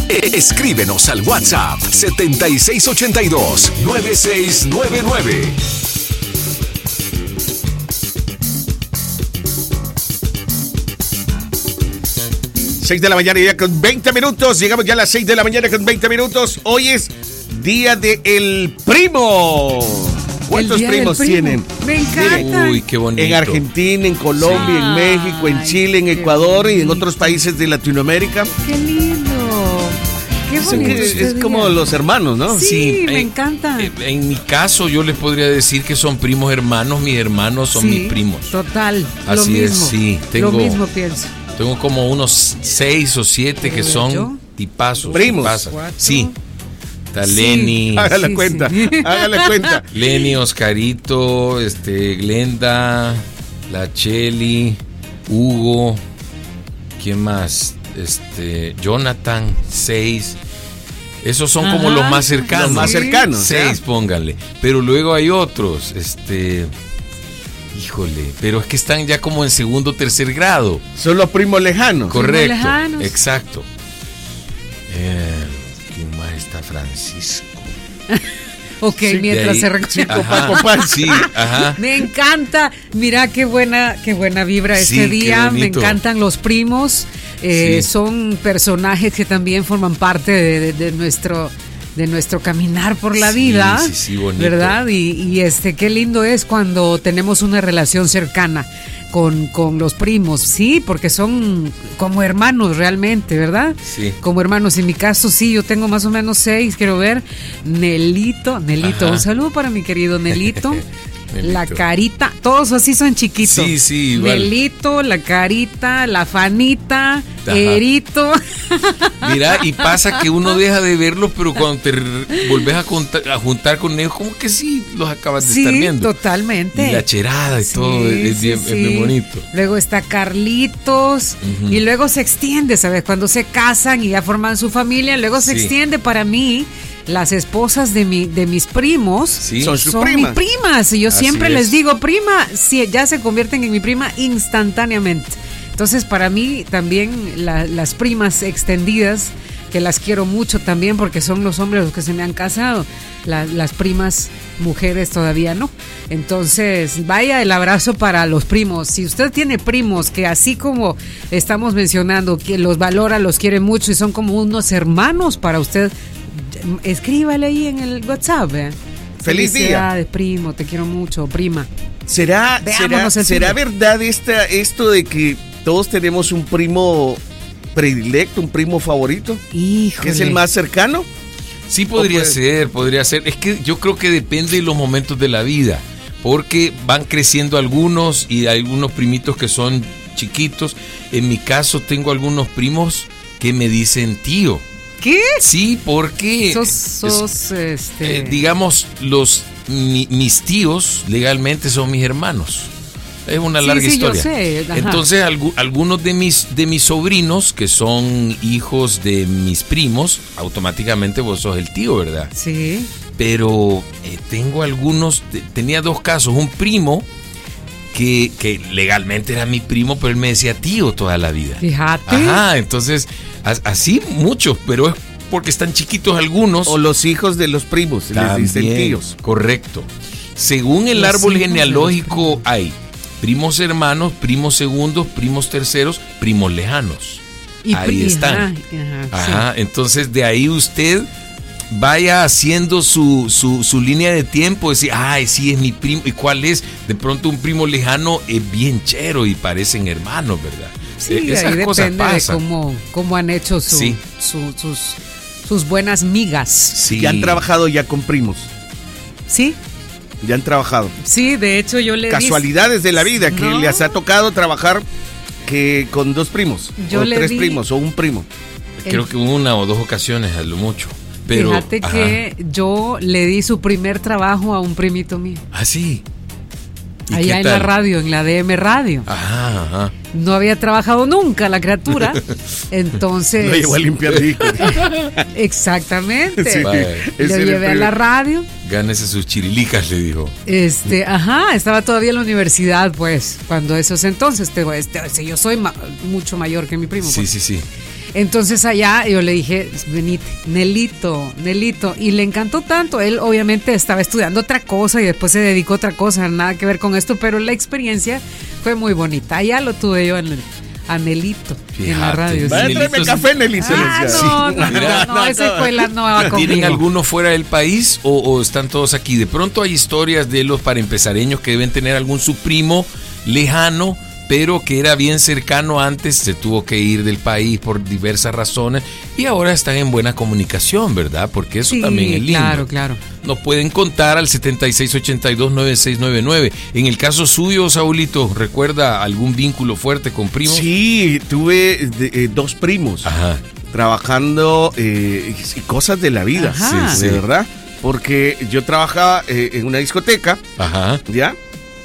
Escríbenos al WhatsApp 7682-9699. 6 de la mañana ya con 20 minutos. Llegamos ya a las 6 de la mañana con 20 minutos. Hoy es Día del Primo. ¿Cuántos primos tienen? Me encanta. Uy, qué bonito. En Argentina, en Colombia, en México, en Chile, en Ecuador y en otros países de Latinoamérica. Qué lindo. Qué bonito. Es como los hermanos, ¿no? Sí, me encanta. En mi caso, yo les podría decir que son primos hermanos. Mis hermanos son mis primos. Total. Así lo es, mismo, sí. Lo mismo pienso. Tengo como unos 6 o 7 que son tipazos. Primos. Sí. Está Lenny. Hágale cuenta. Lenny, Oscarito, Glenda, la Cheli, Hugo. ¿Quién más? Jonathan, 6. Esos son como los más cercanos. Los más cercanos. 6, pónganle. Pero luego hay otros, híjole, pero es que están ya como en segundo o tercer grado. Son los primos lejanos. Correcto, primos lejanos. Exacto. ¿Quién más está? Francisco. Ok, sí, mientras se recoge. Sí, ajá. Me encanta. Mira qué buena vibra este día. Me encantan los primos. Son personajes que también forman parte de nuestro caminar por la vida, bonito. ¿Verdad? Y qué lindo es cuando tenemos una relación cercana con los primos, sí, porque son como hermanos realmente, ¿verdad? Sí. Como hermanos. En mi caso, sí, yo tengo más o menos 6, quiero ver. Nelito, ajá. Un saludo para mi querido Nelito. La Carita, todos así son chiquitos. Sí, igual. Nelito, la Carita, la Fanita, ajá. Erito. Mira, y pasa que uno deja de verlos, pero cuando te volvés a juntar con ellos, como que sí los acabas de estar viendo. Sí, totalmente. Y la cherada y todo, es bien bonito. Luego está Carlitos, y luego se extiende, ¿sabes? Cuando se casan y ya forman su familia, luego se extiende. Para mí, las esposas de mis primos son mis primas. Y yo siempre les digo, prima, sí, ya se convierten en mi prima instantáneamente. Entonces, para mí también las primas extendidas, que las quiero mucho también porque son los hombres los que se me han casado. Las primas mujeres todavía no. Entonces, vaya el abrazo para los primos. Si usted tiene primos que así como estamos mencionando, que los valora, los quiere mucho y son como unos hermanos para usted, escríbale ahí en el WhatsApp. Feliz día, primo, te quiero mucho, prima. ¿Será verdad esto de que todos tenemos un primo predilecto, un primo favorito? Híjole. ¿Que es el más cercano? Sí, podría ser. Es que yo creo que depende de los momentos de la vida, porque van creciendo algunos y hay algunos primitos que son chiquitos. En mi caso tengo algunos primos que me dicen tío. ¿Qué? Sí, porque digamos, mis tíos legalmente son mis hermanos. Es una larga historia. Yo sé. Entonces, algunos de mis sobrinos, que son hijos de mis primos, automáticamente vos sos el tío, ¿verdad? Sí. Pero tengo algunos, tenía 2 casos. Un primo que legalmente era mi primo, pero él me decía tío toda la vida. Fíjate. Ajá, entonces, así muchos, pero es porque están chiquitos algunos. O los hijos de los primos, les dicen tíos. Correcto. Según el árbol genealógico hay primos hermanos, primos segundos, primos terceros, primos lejanos. Ahí están. Ajá, entonces de ahí usted vaya haciendo su línea de tiempo, decir, sí es mi primo. ¿Y cuál es? De pronto un primo lejano es bien chero y parecen hermanos, ¿verdad? Sí, ahí depende de cómo han hecho sus buenas migas. Sí. ¿Ya han trabajado ya con primos? Sí. ¿Ya han trabajado? Sí, de hecho yo le casualidades de la vida, que les ha tocado trabajar que con 2 primos, o 3 primos, o un primo. Creo que 1 o 2 ocasiones a lo mucho. Pero, fíjate que yo le di su primer trabajo a un primito mío. ¿Ah, sí? Allá en la radio, en la DM Radio. Ajá. No había trabajado nunca la criatura. Entonces. No llegó a limpiar discos. Exactamente. Sí, lo llevé a la radio. Gánese sus chirilicas, le dijo. Estaba todavía en la universidad, pues, cuando esos entonces. Yo soy mucho mayor que mi primo. Sí, pues. sí. Entonces allá yo le dije, venite, Nelito, y le encantó tanto. Él obviamente estaba estudiando otra cosa y después se dedicó a otra cosa, nada que ver con esto, pero la experiencia fue muy bonita. Allá lo tuve yo a Nelito. Fíjate, en la radio. Vaya a traerme café, Nelito. No, esa escuela no va conmigo. ¿Tienen algunos fuera del país o están todos aquí? De pronto hay historias de los paraempesareños que deben tener algún su primo lejano, pero que era bien cercano antes, se tuvo que ir del país por diversas razones y ahora están en buena comunicación, ¿verdad? Porque eso también es lindo. Claro. Nos pueden contar al 7682-9699. En el caso suyo, Saúlito, ¿recuerda algún vínculo fuerte con primos? Sí, tuve 2 primos. Ajá. Trabajando cosas de la vida, de verdad. Porque yo trabajaba en una discoteca, ¿ya?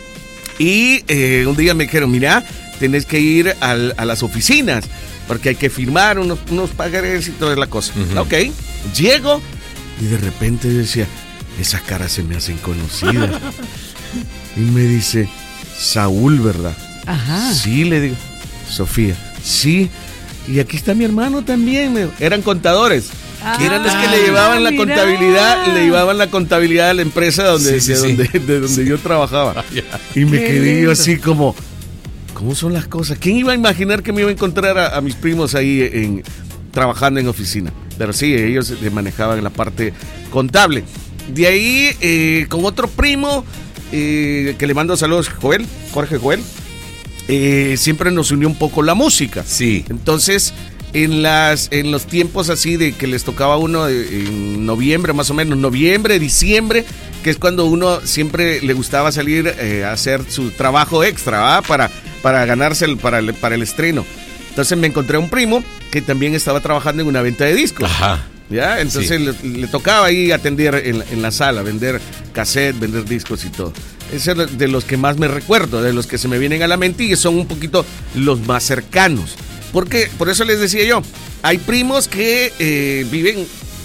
Y un día me dijeron, mira, tenés que ir a las oficinas, porque hay que firmar unos pagarés y toda la cosa. Ok, llego y de repente decía, esas caras se me hacen conocidas. Y me dice, Saúl, ¿verdad? Ajá. Sí, le digo, Sofía, sí. Y aquí está mi hermano también. Eran contadores. Que eran los que le llevaban la contabilidad, a la empresa donde yo trabajaba. Y me quedé yo así como, ¿cómo son las cosas? ¿Quién iba a imaginar que me iba a encontrar a mis primos ahí trabajando en oficina? Pero sí, ellos manejaban la parte contable. De ahí, con otro primo, que le mando saludos, Jorge Joel, siempre nos unió un poco la música. Sí. Entonces, en los tiempos así de que les tocaba uno en noviembre, más o menos, diciembre, que es cuando uno siempre le gustaba salir a hacer su trabajo extra, ¿va? Para ganarse para el estreno. Entonces me encontré a un primo que también estaba trabajando en una venta de discos. Ajá. ¿Ya? Entonces le tocaba ahí atender en la sala, vender cassette, vender discos y todo. Ese es de los que más me recuerdo, de los que se me vienen a la mente y son un poquito los más cercanos. Porque, por eso les decía yo, hay primos que viven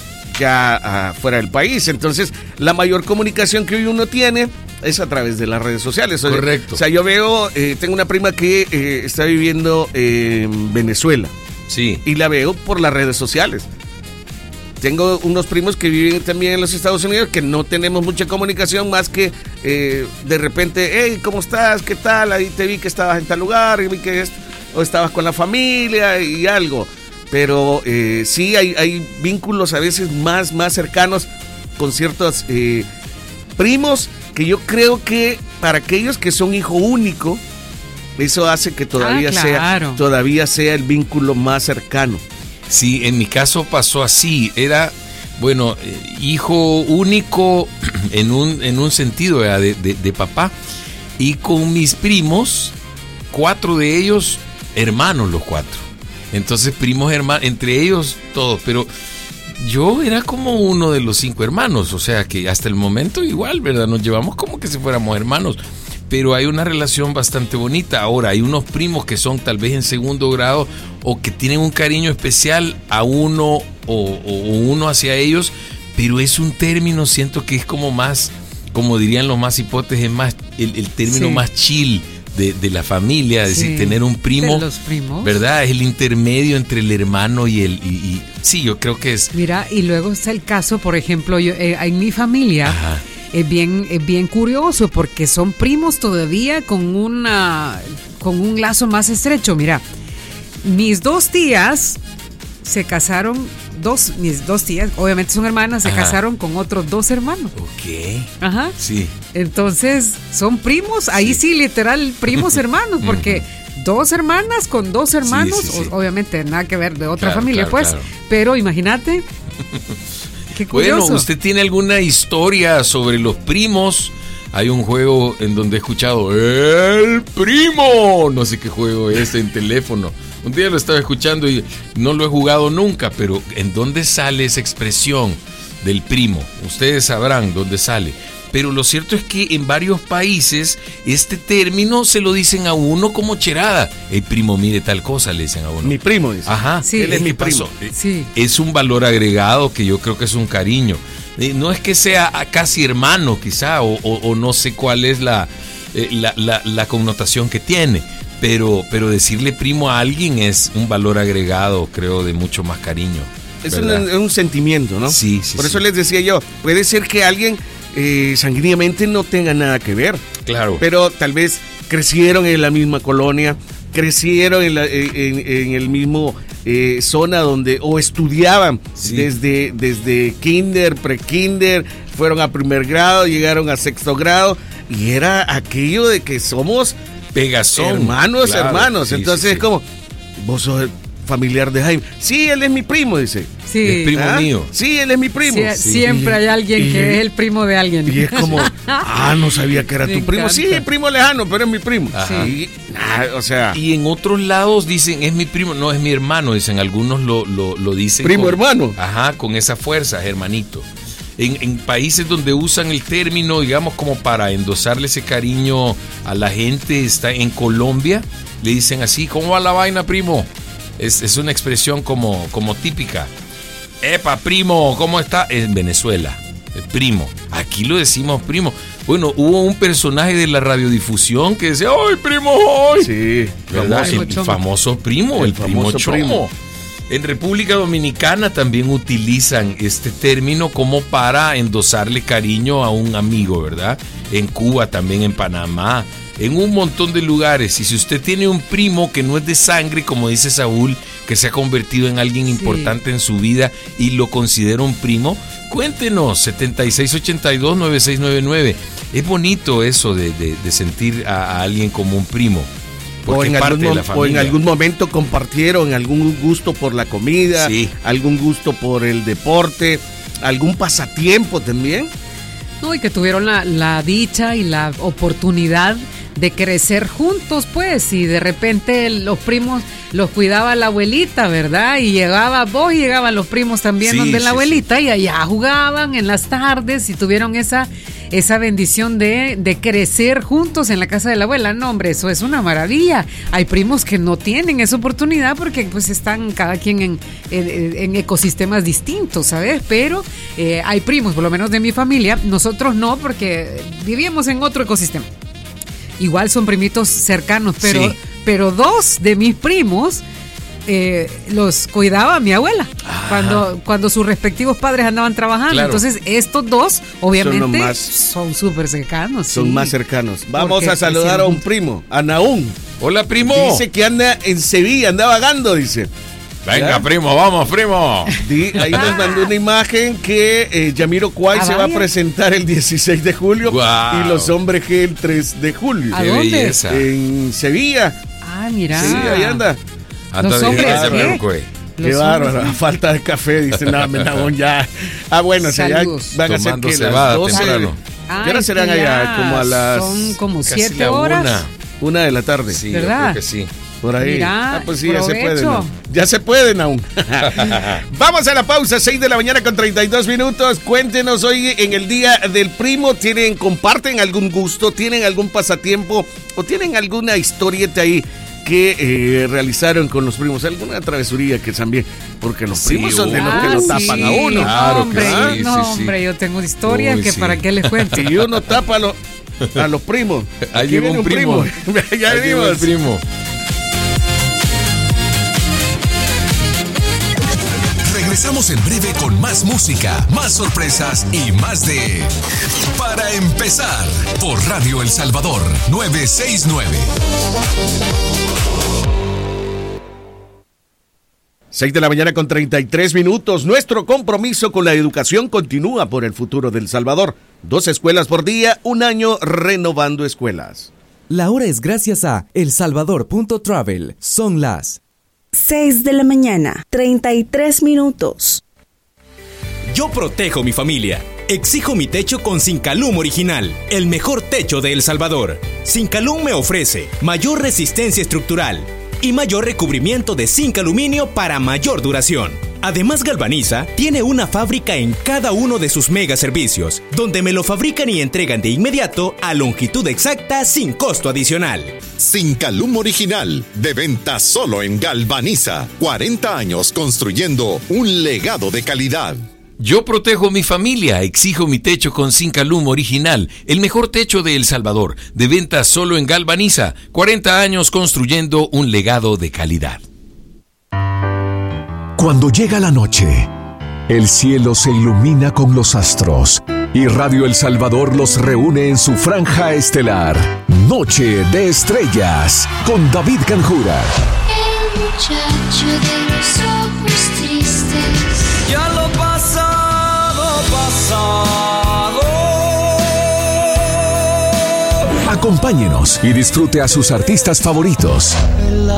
ya fuera del país, entonces la mayor comunicación que hoy uno tiene es a través de las redes sociales. Correcto. O sea, yo veo, tengo una prima que está viviendo en Venezuela. Sí. Y la veo por las redes sociales. Tengo unos primos que viven también en los Estados Unidos que no tenemos mucha comunicación más que de repente, hey, ¿cómo estás? ¿Qué tal? Ahí te vi que estabas en tal lugar y vi que o estabas con la familia y algo. Pero sí hay vínculos a veces más cercanos con ciertos primos que yo creo que para aquellos que son hijo único, eso hace que todavía sea el vínculo más cercano. Sí, en mi caso pasó así, era, bueno, hijo único en un sentido de papá, y con mis primos, 4 de ellos, hermanos los 4. Entonces primos, hermanos, entre ellos todos, pero yo era como uno de los 5 hermanos, o sea que hasta el momento igual, ¿verdad? Nos llevamos como que si fuéramos hermanos. Pero hay una relación bastante bonita. Ahora, hay unos primos que son tal vez en segundo grado o que tienen un cariño especial a uno o uno hacia ellos, pero es un término, siento que es como más, como dirían los más hipotes, es más el término más chill de la familia, es decir, tener un primo, de los primos, ¿verdad? Es el intermedio entre el hermano y sí, yo creo que es. Mira, y luego está el caso, por ejemplo, yo en mi familia. Ajá. Es bien curioso porque son primos todavía con un lazo más estrecho. Mira, mis 2 tías se casaron, mis dos tías, obviamente son hermanas, se casaron con otros 2 hermanos. Ok. Ajá. Sí. Entonces, son primos, ahí sí literal, primos hermanos, porque 2 hermanas con 2 hermanos, sí. Obviamente nada que ver de otra familia, claro. Pero imagínate. Qué curioso. Bueno, ¿usted tiene alguna historia sobre los primos? Hay un juego en donde he escuchado El Primo. No sé qué juego es en teléfono. Un día lo estaba escuchando y no lo he jugado nunca, pero ¿en dónde sale esa expresión del primo? Ustedes sabrán dónde sale. Pero lo cierto es que en varios países este término se lo dicen a uno como cherada. El primo, mire tal cosa, le dicen a uno. Mi primo dice. Ajá, sí, él es mi primo. Sí. Es un valor agregado que yo creo que es un cariño. No es que sea casi hermano quizá, o no sé cuál es la connotación que tiene, pero decirle primo a alguien es un valor agregado, creo, de mucho más cariño. Es un sentimiento, ¿no? Sí. Por eso les decía yo, puede ser que alguien sanguíneamente no tenga nada que ver. Claro. Pero tal vez crecieron en la misma colonia, crecieron en el mismo zona donde, o estudiaban desde kinder, pre-kinder, fueron a primer grado, llegaron a sexto grado, y era aquello de que somos pegazón, hermanos. Entonces es como, vos sos familiar de Jaime. Sí, él es mi primo, dice. Sí. Es primo mío. Sí, él es mi primo. Sí. Siempre hay alguien que es el primo de alguien. Y es como, no sabía que era tu primo. Sí, primo lejano, pero es mi primo. Sí. O sea. Y en otros lados dicen, es mi primo, no es mi hermano, dicen, algunos lo dicen. Primo hermano. Ajá, con esa fuerza, hermanito. En países donde usan el término, digamos, como para endosarle ese cariño a la gente, está en Colombia, le dicen así, ¿cómo va la vaina, primo? Es una expresión como típica. Epa, primo, ¿cómo está? En Venezuela, el primo. Aquí lo decimos primo. Bueno, hubo un personaje de la radiodifusión que decía, ¡ay, primo! ¡Ay! Sí, ¿verdad? El famoso primo, el primo Chomo. En República Dominicana también utilizan este término como para endosarle cariño a un amigo, ¿verdad? En Cuba, también en Panamá, en un montón de lugares. Y si usted tiene un primo que no es de sangre, como dice Saúl, que se ha convertido en alguien importante en su vida y lo considera un primo, cuéntenos, 7682-9699. Es bonito eso de sentir a alguien como un primo. O en algún momento compartieron algún gusto por la comida, algún gusto por el deporte, algún pasatiempo también. No, y que tuvieron la dicha y la oportunidad de crecer juntos, pues, y de repente los primos los cuidaba la abuelita, ¿verdad? Y llegaban los primos también donde la abuelita, y allá jugaban en las tardes y tuvieron esa bendición de crecer juntos en la casa de la abuela. No, hombre, eso es una maravilla. Hay primos que no tienen esa oportunidad porque pues están cada quien en ecosistemas distintos, ¿sabes? Pero hay primos, por lo menos de mi familia, nosotros no, porque vivíamos en otro ecosistema. Igual son primitos cercanos, pero dos de mis primos los cuidaba mi abuela cuando sus respectivos padres andaban trabajando. Claro. Entonces estos dos obviamente son súper cercanos. Son más cercanos. Vamos a saludar a un primo, a Naún. Hola, primo. Dice que anda en Sevilla, anda vagando, dice. Venga, ¿ya? Primo, vamos, primo. Ahí nos mandó una imagen que Jamiroquai se va a presentar el 16 de julio y Los Hombres G el 3 de julio. ¿A dónde? Belleza. En Sevilla. Mira. Sí, ahí anda. Los Hombres G. Qué bárbaro, a falta de café, dice Nabón ya. Bueno, ya van a ser que las 12. ¿Qué hora serán allá? Como a las... Son como 7 horas. 1 de la tarde. Sí, ¿verdad? Yo creo que sí. Por ahí. Mira, pues sí, ya se puede. ¿No? Ya se pueden aún. Vamos a la pausa, 6 de la mañana con 32 minutos. Cuéntenos hoy en el Día del Primo, ¿comparten algún gusto? ¿Tienen algún pasatiempo? ¿O tienen alguna historieta ahí que realizaron con los primos? ¿Alguna travesuría que también? Porque los primos son de los que lo tapan a uno. Claro, hombre, hombre, yo tengo historias que para qué les cuento. Y uno tapa a los primos. Ahí llegó un primo. Ya venimos. El primo. Regresamos en breve con más música, más sorpresas y más de Para Empezar por Radio El Salvador 969. 6 de la mañana con 33 minutos. Nuestro compromiso con la educación continúa por el futuro del Salvador. 2 escuelas por día, 1 año renovando escuelas. La hora es gracias a elsalvador.travel. Son las 6 de la mañana, 33 minutos. Yo protejo mi familia. Exijo mi techo con Sincalum Original, el mejor techo de El Salvador. Sincalum me ofrece mayor resistencia estructural y mayor recubrimiento de zinc aluminio para mayor duración. Además, Galvaniza tiene una fábrica en cada uno de sus mega servicios, donde me lo fabrican y entregan de inmediato a longitud exacta sin costo adicional. Sincalum Original, de venta solo en Galvaniza. 40 años construyendo un legado de calidad. Yo protejo mi familia, exijo mi techo con Zincalum original, el mejor techo de El Salvador, de venta solo en Galvaniza, 40 años construyendo un legado de calidad. Cuando llega la noche, el cielo se ilumina con los astros y Radio El Salvador los reúne en su franja estelar. Noche de Estrellas con David Canjura. El muchacho de los ojos tristes. Ya lo pasado, pasado. Acompáñenos y disfrute a sus artistas favoritos.